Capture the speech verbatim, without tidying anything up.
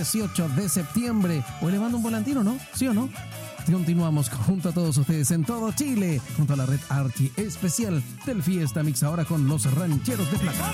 dieciocho de septiembre. Hoy le mando un volantino, ¿no? ¿Sí o no? Continuamos junto a todos ustedes en todo Chile, junto a la red Archi especial del Fiesta Mix, ahora con los Rancheros de Plata.